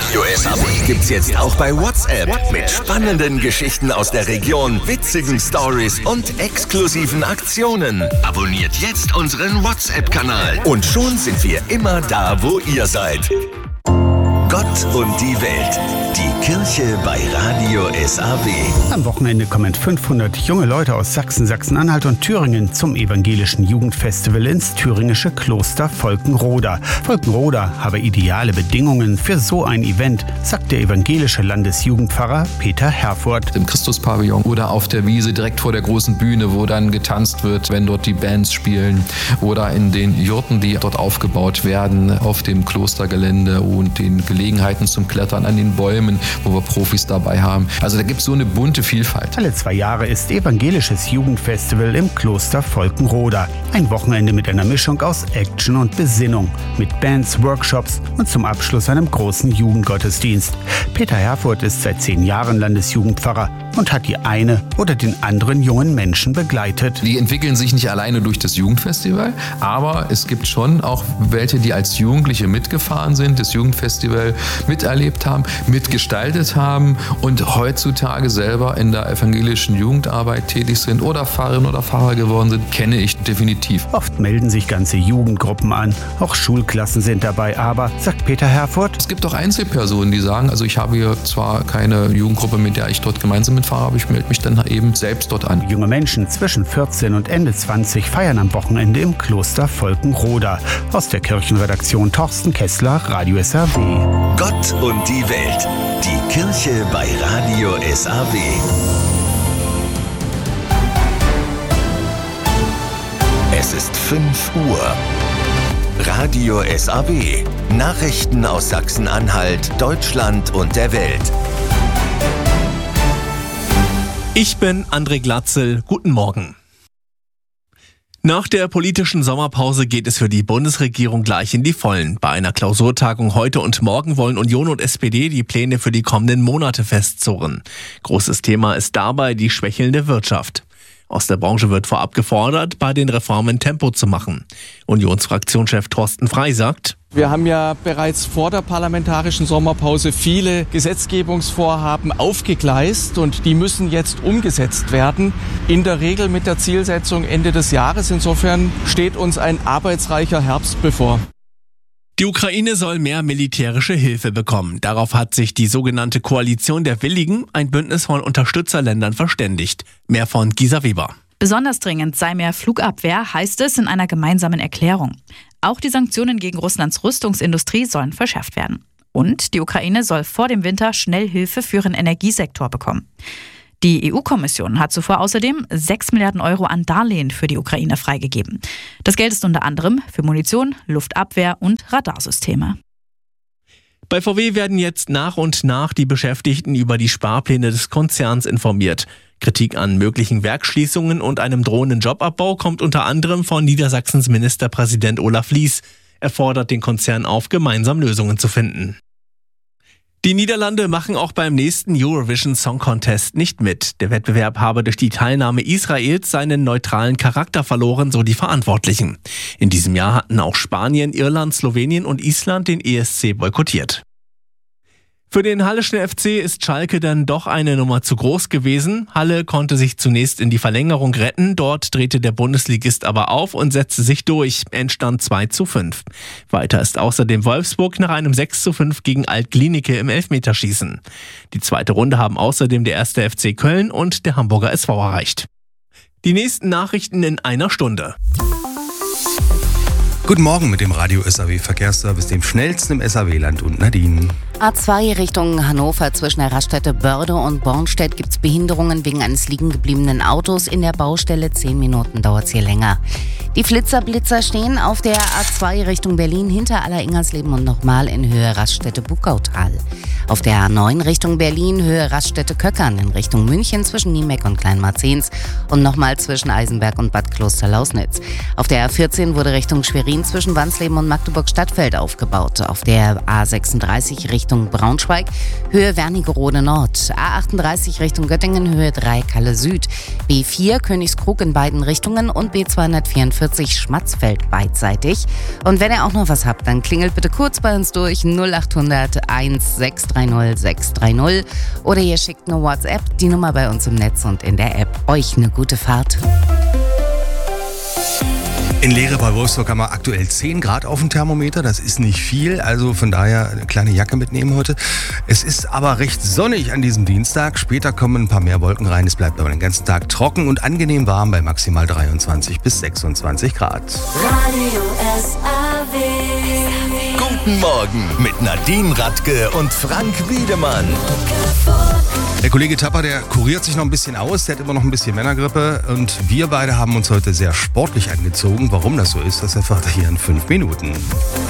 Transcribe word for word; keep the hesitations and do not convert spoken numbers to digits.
Radio S A B gibt's jetzt auch bei WhatsApp. Mit spannenden Geschichten aus der Region, witzigen Stories und exklusiven Aktionen. Abonniert jetzt unseren WhatsApp-Kanal. Und schon sind wir immer da, wo ihr seid. Gott und die Welt. Die Kirche bei Radio S A B. Am Wochenende kommen fünfhundert junge Leute aus Sachsen, Sachsen-Anhalt und Thüringen zum evangelischen Jugendfestival ins thüringische Kloster Volkenroda. Volkenroda habe ideale Bedingungen für so ein Event, sagt der evangelische Landesjugendpfarrer Peter Herford. Im Christuspavillon oder auf der Wiese direkt vor der großen Bühne, wo dann getanzt wird, wenn dort die Bands spielen. Oder in den Jurten, die dort aufgebaut werden, auf dem Klostergelände und den Gelegenheiten zum Klettern an den Bäumen, wo wir Profis dabei haben. Also da gibt es so eine bunte Vielfalt. Alle zwei Jahre ist evangelisches Jugendfestival im Kloster Volkenroda. Ein Wochenende mit einer Mischung aus Action und Besinnung, mit Bands, Workshops und zum Abschluss einem großen Jugendgottesdienst. Peter Herford ist seit zehn Jahren Landesjugendpfarrer und hat die eine oder den anderen jungen Menschen begleitet. Die entwickeln sich nicht alleine durch das Jugendfestival, aber es gibt schon auch welche, die als Jugendliche mitgefahren sind, das Jugendfestival miterlebt haben, mitgestaltet haben und heutzutage selber in der evangelischen Jugendarbeit tätig sind oder Pfarrerin oder Pfarrer geworden sind, kenne ich definitiv. Oft melden sich ganze Jugendgruppen an, auch Schulklassen sind dabei, aber, sagt Peter Herford, es gibt auch Einzelpersonen, die sagen, also ich habe hier zwar keine Jugendgruppe, mit der ich dort gemeinsam mitfahre, aber ich melde mich dann eben selbst dort an. Junge Menschen zwischen vierzehn und Ende zwanzig feiern am Wochenende im Kloster Volkenroda. Aus der Kirchenredaktion Thorsten Kessler, Radio S A B. Gott und die Welt. Die Kirche bei Radio S A B. Es ist fünf Uhr. Radio S A B. Nachrichten aus Sachsen-Anhalt, Deutschland und der Welt. Ich bin André Glatzel. Guten Morgen. Nach der politischen Sommerpause geht es für die Bundesregierung gleich in die Vollen. Bei einer Klausurtagung heute und morgen wollen Union und S P D die Pläne für die kommenden Monate festzurren. Großes Thema ist dabei die schwächelnde Wirtschaft. Aus der Branche wird vorab gefordert, bei den Reformen Tempo zu machen. Unionsfraktionschef Thorsten Frey sagt: Wir haben ja bereits vor der parlamentarischen Sommerpause viele Gesetzgebungsvorhaben aufgegleist und die müssen jetzt umgesetzt werden. In der Regel mit der Zielsetzung Ende des Jahres. Insofern steht uns ein arbeitsreicher Herbst bevor. Die Ukraine soll mehr militärische Hilfe bekommen. Darauf hat sich die sogenannte Koalition der Willigen, ein Bündnis von Unterstützerländern, verständigt. Mehr von Gisa Weber. Besonders dringend sei mehr Flugabwehr, heißt es in einer gemeinsamen Erklärung. Auch die Sanktionen gegen Russlands Rüstungsindustrie sollen verschärft werden. Und die Ukraine soll vor dem Winter schnell Hilfe für ihren Energiesektor bekommen. Die E U-Kommission hat zuvor außerdem sechs Milliarden Euro an Darlehen für die Ukraine freigegeben. Das Geld ist unter anderem für Munition, Luftabwehr und Radarsysteme. Bei V W werden jetzt nach und nach die Beschäftigten über die Sparpläne des Konzerns informiert. Kritik an möglichen Werksschließungen und einem drohenden Jobabbau kommt unter anderem von Niedersachsens Ministerpräsident Olaf Lies. Er fordert den Konzern auf, gemeinsam Lösungen zu finden. Die Niederlande machen auch beim nächsten Eurovision Song Contest nicht mit. Der Wettbewerb habe durch die Teilnahme Israels seinen neutralen Charakter verloren, so die Verantwortlichen. In diesem Jahr hatten auch Spanien, Irland, Slowenien und Island den E S C boykottiert. Für den Halleschen F C ist Schalke dann doch eine Nummer zu groß gewesen. Halle konnte sich zunächst in die Verlängerung retten. Dort drehte der Bundesligist aber auf und setzte sich durch. Endstand zwei zu fünf. Weiter ist außerdem Wolfsburg nach einem sechs zu fünf gegen Alt-Glienicke im Elfmeterschießen. Die zweite Runde haben außerdem der erste F C Köln und der Hamburger S V erreicht. Die nächsten Nachrichten in einer Stunde. Guten Morgen mit dem Radio S A W Verkehrsservice, dem schnellsten im S A W-Land, und Nadine. A zwei Richtung Hannover zwischen der Raststätte Börde und Bornstedt gibt es Behinderungen wegen eines liegen gebliebenen Autos in der Baustelle. Zehn Minuten dauert es hier länger. Die Flitzer-Blitzer stehen auf der A zwei Richtung Berlin hinter Aller-Ingersleben und nochmal in Höhe Raststätte Buckautal. Auf der A neun Richtung Berlin Höhe Raststätte Köckern in Richtung München zwischen Niemeck und Kleinmarzens und nochmal zwischen Eisenberg und Bad Kloster-Lausnitz. Auf der A vierzehn wurde Richtung Schwerin zwischen Wansleben und Magdeburg-Stadtfeld aufgebaut. Auf der A sechsunddreißig Richtung Richtung Braunschweig, Höhe Wernigerode Nord. A achtunddreißig Richtung Göttingen, Höhe drei Kalle Süd. B vier Königskrug in beiden Richtungen und B zweihundertvierundvierzig Schmatzfeld beidseitig. Und wenn ihr auch noch was habt, dann klingelt bitte kurz bei uns durch null acht hundert eins sechs drei null sechs drei null oder ihr schickt eine WhatsApp, die Nummer bei uns im Netz und in der App. Euch eine gute Fahrt. In Lehre bei Wolfsburg haben wir aktuell zehn Grad auf dem Thermometer. Das ist nicht viel, also von daher eine kleine Jacke mitnehmen heute. Es ist aber recht sonnig an diesem Dienstag. Später kommen ein paar mehr Wolken rein. Es bleibt aber den ganzen Tag trocken und angenehm warm bei maximal dreiundzwanzig bis sechsundzwanzig Grad. Radio S A W. Guten Morgen mit Nadine Radke und Frank Wiedemann. Der Kollege Tapper, der kuriert sich noch ein bisschen aus, der hat immer noch ein bisschen Männergrippe und wir beide haben uns heute sehr sportlich angezogen. Warum das so ist, das erfahrt ihr hier in fünf Minuten.